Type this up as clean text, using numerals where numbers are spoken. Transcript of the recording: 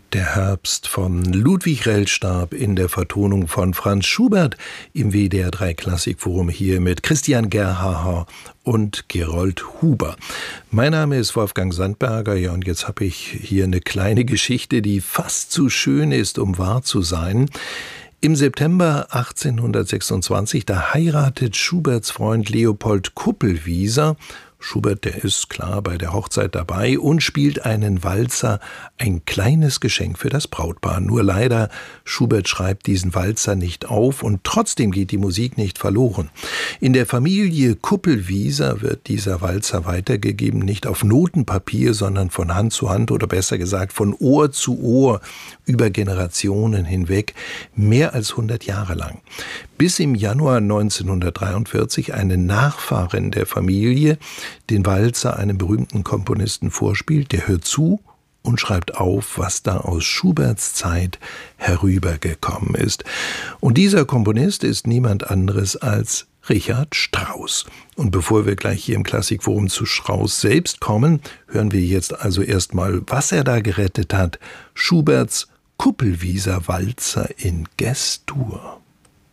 Der Herbst von Ludwig Rellstab in der Vertonung von Franz Schubert im WDR 3 Klassikforum hier mit Christian Gerhaher und Gerold Huber. Mein Name ist Wolfgang Sandberger, ja, und jetzt habe ich hier eine kleine Geschichte, die fast zu schön ist, um wahr zu sein. Im September 1826, da heiratet Schuberts Freund Leopold Kupelwieser. Schubert, der ist klar bei der Hochzeit dabei und spielt einen Walzer, ein kleines Geschenk für das Brautpaar. Nur leider, Schubert schreibt diesen Walzer nicht auf und trotzdem geht die Musik nicht verloren. In der Familie Kupelwieser wird dieser Walzer weitergegeben, nicht auf Notenpapier, sondern von Hand zu Hand oder besser gesagt von Ohr zu Ohr über Generationen hinweg, mehr als 100 Jahre lang. Bis im Januar 1943 eine Nachfahrin der Familie den Walzer einem berühmten Komponisten vorspielt, der hört zu und schreibt auf, was da aus Schuberts Zeit herübergekommen ist. Und dieser Komponist ist niemand anderes als Richard Strauss. Und bevor wir gleich hier im Klassikforum zu Strauss selbst kommen, hören wir jetzt also erstmal, was er da gerettet hat. Schuberts Kupelwieser Walzer in G-Dur.